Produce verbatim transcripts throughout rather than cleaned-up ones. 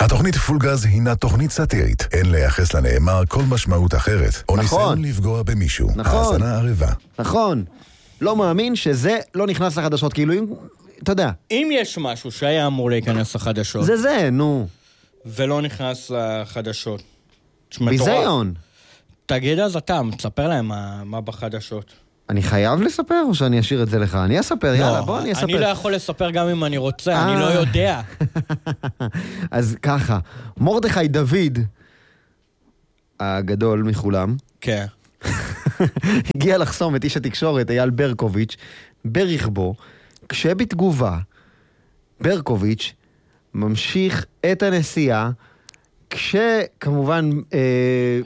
התוכנית פולגז הינה תוכנית סאטירית. אין לייחס לנאמר כל משמעות אחרת, או ניסיון לפגוע במישהו. נכון. האזנה ערבה. נכון. לא מאמין שזה לא נכנס לחדשות, כאילו אם, אתה יודע. אם יש משהו שהיה אמור להיכנס לחדשות. זה זה, נו. ולא נכנס לחדשות. ביזיון. תגיד אז אתה, תספר להם מה, מה בחדשות. אני חייב לספר או שאני אשאיר את זה לך? אני אספר, לא, יאללה, בוא אני אספר. אני לא יכול לספר גם אם אני רוצה, אני לא יודע. אז ככה, מרדכי דוד, הגדול מכולם, כן. הגיע לחסום את איש התקשורת, אייל ברקוביץ', ברכבו, כשבתגובה, ברקוביץ' ממשיך את הנסיעה, כשכמובן אה,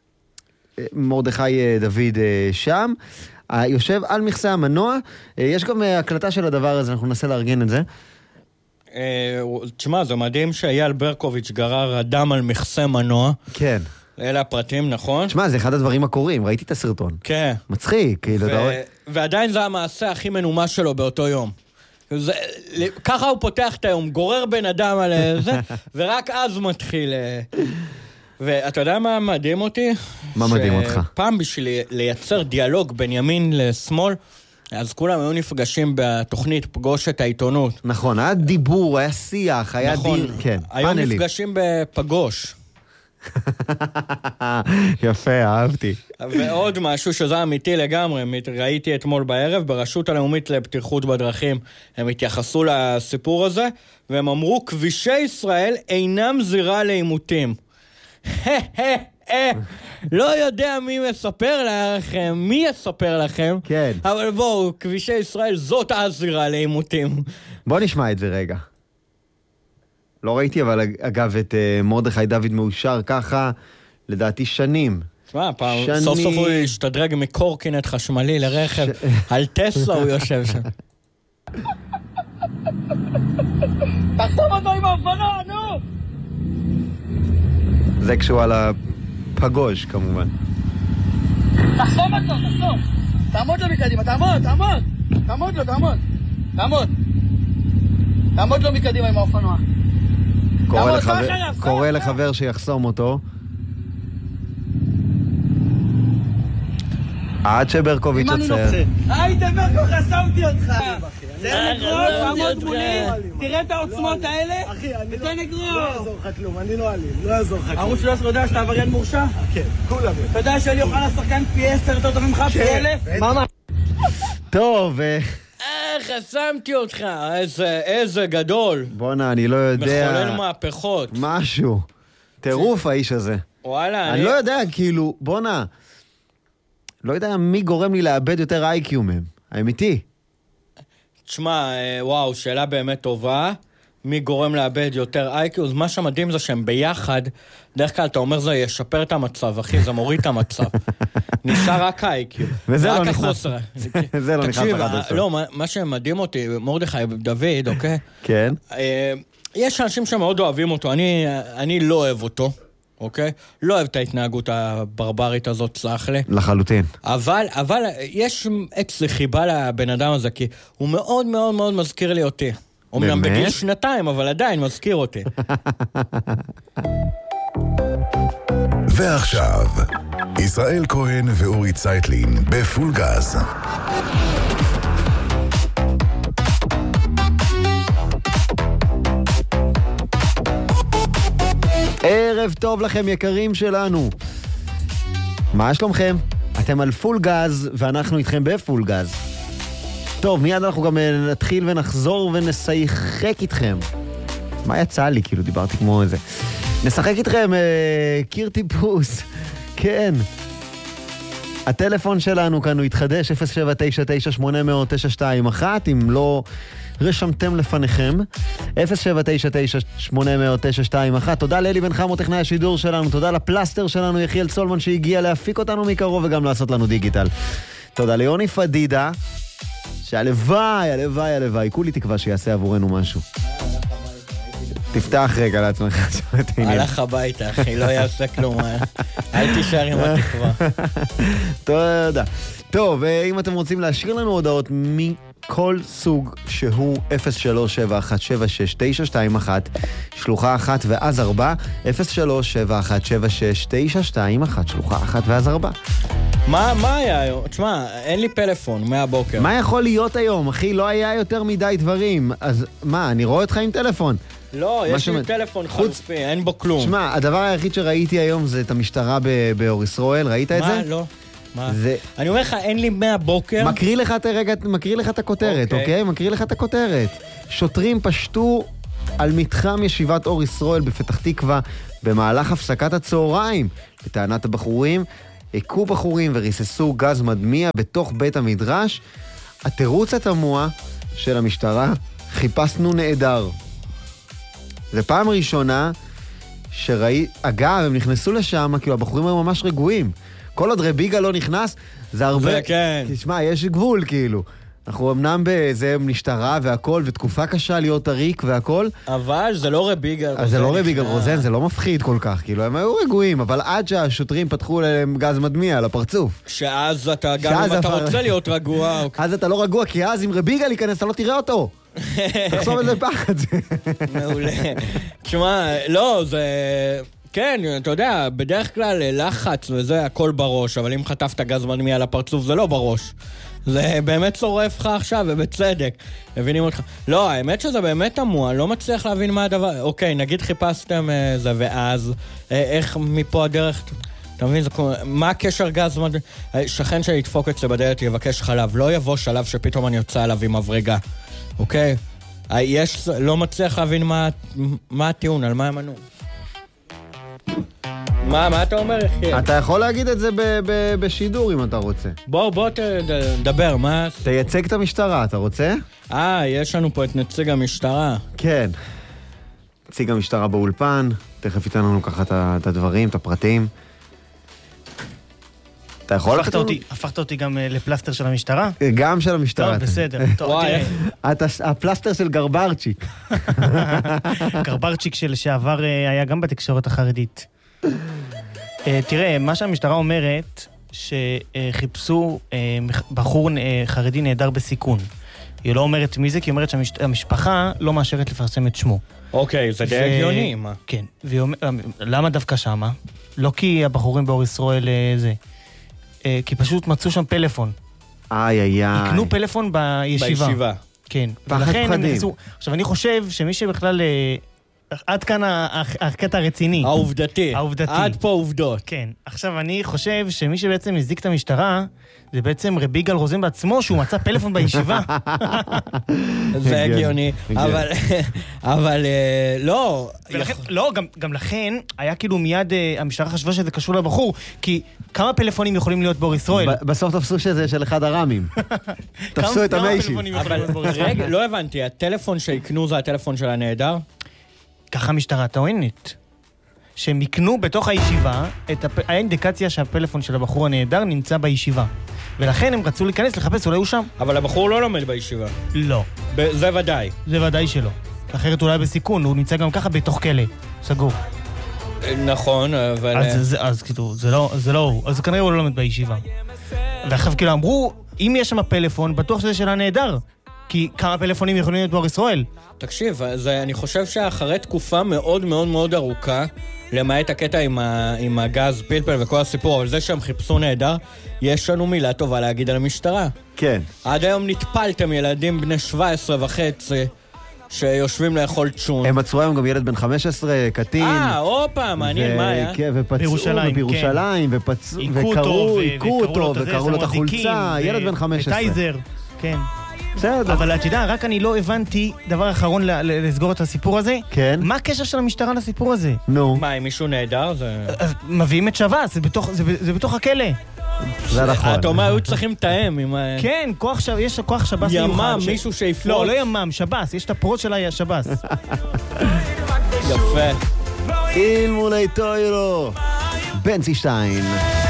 מרדכי דוד אה, שם, יושב על מכסה המנוע, יש גם הקלטה של הדבר הזה, אנחנו ננסה לארגן את זה. תשמע, זה מדהים שאייל ברקוביץ' גרר אדם על מכסה מנוע. כן. אלה הפרטים, נכון? תשמע, זה אחד הדברים הקורים, ראיתי את הסרטון. כן. מצחיק, כאילו. ועדיין זה המעשה הכי מנומש שלו באותו יום. ככה הוא פותח את היום, גורר בן אדם על זה, ורק אז מתחיל... ואתה יודע מה מדהים אותי? מה מדהים אותך? פעם בשביל לייצר דיאלוג בין ימין לשמאל, אז כולם היו נפגשים בתוכנית פגוש את העיתונות. נכון, היה דיבור, היה שיח, היה נכון, דיר, כן, היו פאנלים. נפגשים בפגוש. יפה, אהבתי. ועוד משהו שזה אמיתי לגמרי, ראיתי אתמול בערב, ברשות הלאומית לבטיחות בדרכים, הם התייחסו לסיפור הזה, והם אמרו, כבישי ישראל אינם זירה לעימותים. לא יודע מי מספר לכם, מי יספר לכם, כן. אבל בואו, כבישי ישראל זאת הזירה לעימותים. בוא נשמע את זה רגע. לא ראיתי, אבל אגב, את uh, מרדכי דוד מאושר ככה, לדעתי שנים. תשמע, פעם, סוף סוף הוא השתדרג מקורקינט חשמלי לרכב, ש... על טסלה הוא יושב שם. תחסום אותו עם האופנוע, נו! זה כשהוא על הפגוש, כמובן. תחסום אותו, תחסום. תעמוד לו מקדימה, תעמוד, תעמוד. תעמוד לו, תעמוד. תעמוד. תעמוד לו מקדימה עם האופנוע. קורא, לחבר, קורא לחבר שיחסום אותו. עד שברקוביץ' עוצר. הייתם ברקוביץ', חסמתי אותך. תן נגרוף, תעמוד מולי, תראה את העוצמות האלה, ותן נגרוף. לא יעזור לך כלום, אני לא אלים, לא יעזור לך כלום. ערוץ שלוש יודע שאתה עבריין מורשע? כן, כולם. אתה יודע שאני אוכל לשחקן פי עשר יותר טוב ממך, פי אלף? מה מה? טוב, אה, חסמתי אותך, איזה גדול. בוא'נה, אני לא יודע. מחולל מהפכות. משהו. טירוף האיש הזה. וואלה, אני לא יודע, כאילו, בוא'נה, לא יודע מי גורם לי לאבד יותר איי-קיו מהם. האמיתי. תשמע, וואו, שאלה באמת טובה. מי גורם לאבד יותר איי-קיו? אז מה שמדהים זה שהם ביחד, דרך כלל אתה אומר זה ישפר את המצב, אחי, זה מוריד את המצב. נשאר רק איי-קיו. וזה לא נכנס. זה לא נכנס לחדשות. לא, מה שמדהים אותי, מרדכי דוד, אוקיי? כן. יש אנשים שמאוד אוהבים אותו, אני לא אוהב אותו. אוקיי? לא אוהב את ההתנהגות הברברית הזאת, סלח לי. לחלוטין. אבל, אבל יש אצלי חיבה לבן אדם הזה, כי הוא מאוד מאוד מאוד מזכיר לי אותי. אומנם בגיל שנתיים, אבל עדיין מזכיר אותי. ועכשיו, ישראל כהן ואורי צייטלין בפול גז. ערב טוב לכם יקרים שלנו. מה שלומכם? אתם על פול גז ואנחנו איתכם בפול גז. טוב, מיד אנחנו גם נתחיל ונחזור ונסייחק איתכם. מה יצא לי? כאילו דיברתי כמו איזה. נשחק איתכם אה, קיר טיפוס. כן. הטלפון שלנו כאן הוא יתחדש אפס שבע תשע תשע שמונה אפס אפס תשע שתיים אחת, אם לא רשמתם לפניכם. אפס שבע תשע תשע שמונה אפס אפס תשע שתיים אחת. תודה לאלי בן חמו, טכנאי השידור שלנו. תודה לפלסטר שלנו, יחיאל צולמן, שהגיע להפיק אותנו מקרוב וגם לעשות לנו דיגיטל. תודה ליוני פדידה, שהלוואי, הלוואי, הלוואי, כולי תקווה שיעשה עבורנו משהו. תפתח רגע לעצמך. הלך הביתה, אחי, לא יעשה כלום. אל תישאר עם התקווה. תודה. טוב, אם אתם רוצים להשאיר לנו הודעות כל סוג שהוא אפס שלוש שבע אחת שבע שש תשע שתיים אחת, שלוחה אחת ואז ארבע, אפס שלוש שבע אחת שבע שש תשע שתיים אחת, שלוחה אחת ואז ארבע. מה, מה היה היום? תשמע, אין לי פלאפון מהבוקר. מה יכול להיות היום, אחי? לא היה יותר מדי דברים. אז מה, אני רואה אותך עם טלפון. לא, יש לי שמת... טלפון חוץ... חלופי, אין בו כלום. שמע, הדבר היחיד שראיתי היום זה את המשטרה באור ישראל, ראית את זה? מה? לא. מה? זה... אני אומר לך, אין לי מהבוקר... מקריא לך, רגע, מקריא לך את הכותרת, אוקיי? אוקיי? מקריא לך את הכותרת. שוטרים פשטו על מתחם ישיבת אור ישראל בפתח תקווה במהלך הפסקת הצהריים. בטענת הבחורים, הכו בחורים וריססו גז מדמיע בתוך בית המדרש. התירוץ התמוה של המשטרה, חיפשנו נעדר. זה פעם ראשונה שראי... אגב, הם נכנסו לשם, כאילו הבחורים היו ממש רגועים. כל עוד רביגה לא נכנס, זה הרבה... זה כן. תשמע, יש גבול, כאילו. אנחנו אמנם באיזה משטרה והכל, ותקופה קשה להיות עריק והכל. אבל זה לא רביגה רוזן. אז זה לא רביגה רוזן, זה לא מפחיד כל כך. כאילו, הם היו רגועים, אבל עד שהשוטרים פתחו להם גז מדמיע על הפרצוף. שאז אתה, גם אם אתה רוצה להיות רגוע... אז אתה לא רגוע, כי אז אם רביגה להיכנס, אתה לא תראה אותו. תחשוב איזה פחד זה. מעולה. תשמע, לא, זה... כן, אתה יודע, בדרך כלל לחץ וזה הכל בראש, אבל אם חטפת גז מדמיע על הפרצוף זה לא בראש. זה באמת שורף לך עכשיו, ובצדק. מבינים אותך. לא, האמת שזה באמת תמוה, לא מצליח להבין מה הדבר. אוקיי, נגיד חיפשתם זה, ואז איך מפה הדרך... אתה מבין, זה, מה הקשר גז מדמיע? שכן שידפוק אצלי בדלת יבקש חלב, לא יבוא שלב שפתאום אני יוצא עליו עם מברגה. אוקיי? יש, לא מצליח להבין מה, מה הטיעון, על מה הם ענו. מה, מה אתה אומר, אחי? אתה יכול להגיד את זה ב- ב- בשידור אם אתה רוצה. בוא, בוא תדבר, מה? תייצג את המשטרה, אתה רוצה? אה, יש לנו פה את נציג המשטרה. כן. נציג המשטרה באולפן, תכף ייתן לנו ככה את הדברים, את הפרטים. אתה יכול הפכת אותי, הפכת אותי גם לפלסטר של המשטרה? גם של המשטרה. טוב, בסדר. טוב, אתה הפלסטר של גרברצ'יק. גרברצ'יק שלשעבר היה גם בתקשורת החרדית. תראה, מה שהמשטרה אומרת, שחיפשו בחור חרדי נהדר בסיכון. היא לא אומרת מי זה, כי היא אומרת שהמשפחה לא מאשרת לפרסם את שמו. אוקיי, זה די הגיוני, מה? כן. למה דווקא שמה? לא כי הבחורים באור ישראל זה. כי פשוט מצאו שם פלאפון. איי, איי, איי. יקנו פלאפון בישיבה. בישיבה. כן. פחד פחדים. עכשיו, אני חושב שמי שבכלל... עד כאן הקטע הרציני. העובדתי. העובדתי. עד פה עובדות. כן. עכשיו, אני חושב שמי שבעצם הזיק את המשטרה, זה בעצם רביגל רוזן בעצמו, שהוא מצא פלאפון בישיבה. זה הגיוני. אבל, אבל, לא. לא, גם לכן, היה כאילו מיד, המשטרה חשבה שזה קשור לבחור, כי כמה פלאפונים יכולים להיות באור ישראל? בסוף תפסו שזה של אחד הרמים. תפסו את המיישים. אבל רגע, לא הבנתי, הטלפון שיקנו זה הטלפון של הנהדר? ככה המשטרה טוענת. שהם יקנו בתוך הישיבה, את הפ... האינדיקציה שהפלאפון של הבחור הנהדר נמצא בישיבה. ולכן הם רצו להיכנס, לחפש, אולי הוא שם. אבל הבחור לא לומד בישיבה. לא. ב- זה ודאי. זה ודאי שלא. אחרת אולי בסיכון, הוא נמצא גם ככה בתוך כלא. סגור. נכון, אבל... אז, אז, אז כאילו, זה לא, זה לא הוא. אז כנראה הוא לא לומד בישיבה. ואחר כאילו אמרו, אם יש שם פלאפון, בטוח שזה של הנהדר. כי כמה פלאפונים יכולים להיות באור ישראל. תקשיב, אז אני חושב שאחרי תקופה מאוד מאוד מאוד ארוכה, למעט הקטע עם, ה, עם הגז פלפל וכל הסיפור, אבל זה שהם חיפשו נהדר, יש לנו מילה טובה להגיד על המשטרה. כן. עד היום נטפלתם ילדים בני שבע עשרה וחצי, שיושבים לאכול צ'ון. הם עצרו היום גם ילד בן חמש עשרה, קטין. אה, אופה, מעניין, מה היה? כן, ופצעו בירושלים, ופצעו, וקראו, עיקו אותו, וקראו לו את החולצה, ילד בן חמש עשרה. וטייזר, כן. בסדר. אבל אתה יודע, רק אני לא הבנתי, דבר אחרון לסגור את הסיפור הזה. כן. מה הקשר של המשטרה לסיפור הזה? נו. מה, אם מישהו נהדר? זה... מביאים את שב"ס, זה בתוך הכלא. זה נכון. אתה אומר, היו צריכים לתאם עם... כן, יש כוח שב"ס מיוחד. ימם, מישהו שיפרוץ. לא, לא ימם, שב"ס, יש את הפרוץ של השב"ס. יפה. אילמולי טוירו. בנצי שטיין.